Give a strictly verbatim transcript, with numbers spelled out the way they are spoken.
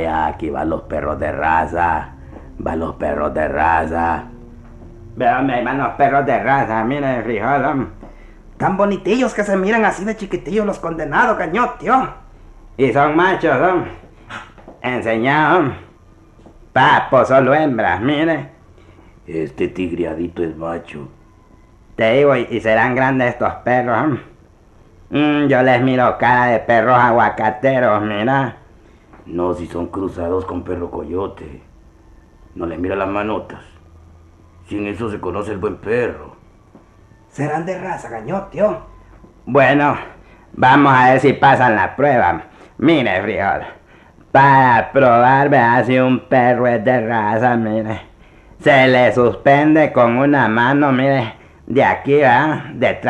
Vaya, aquí van los perros de raza. Van los perros de raza. Vean, ahí van los perros de raza, miren, frijol, hombre. Tan bonitillos que se miran así de chiquitillos los condenados, cañón, tío. Y son machos, hombre. Enseñado, hombre. Papo, solo hembras, mire. Este tigreadito es macho. Te digo, y, y serán grandes estos perros, hombre. Mm, yo les miro cara de perros aguacateros, mira. No, si son cruzados con perro coyote. No les mira las manotas. Sin eso se conoce el buen perro. Serán de raza, cañón, tío. Bueno, vamos a ver si pasan la prueba. Mire, frijol. Para probar, vea si un perro es de raza, mire. Se le suspende con una mano, mire, de aquí, ¿verdad? Detrás.